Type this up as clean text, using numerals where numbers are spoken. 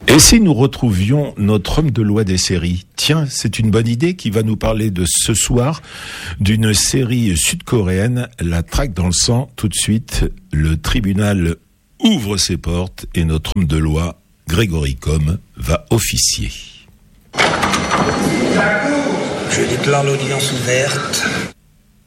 Et si nous retrouvions notre homme de loi des séries? Tiens, c'est une bonne idée qui va nous parler de ce soir d'une série sud-coréenne, La traque dans le sang. Tout de suite, le tribunal ouvre ses portes et notre homme de loi, Grégory Combes, va officier. Je déclare l'audience ouverte.